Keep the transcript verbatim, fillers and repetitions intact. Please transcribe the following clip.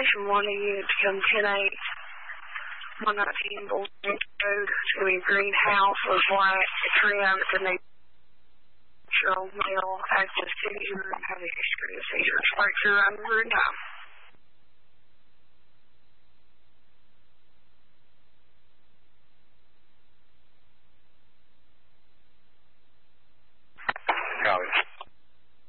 from one unit to come ten eight, one nineteen Bull Road, to a green house with white trim. It's a natural male, active seizure, have a history of seizures. Breakthrough under nine.